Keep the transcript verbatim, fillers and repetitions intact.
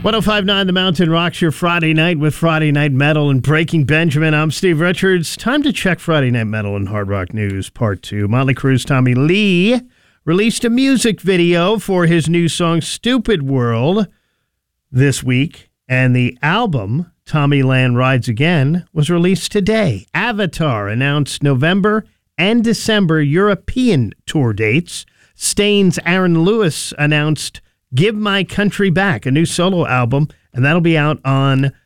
one oh five point nine The Mountain rocks your Friday night with Friday Night Metal and Breaking Benjamin. I'm Steve Richards. Time to check Friday Night Metal and Hard Rock News, Part two. Motley Crue's Tommy Lee released a music video for his new song, Stupid World, this week. And the album, Tommy Land Rides Again, was released today. Avatar announced November and December European tour dates. Stain's Aaron Lewis announced Give My Country Back, a new solo album, and that'll be out on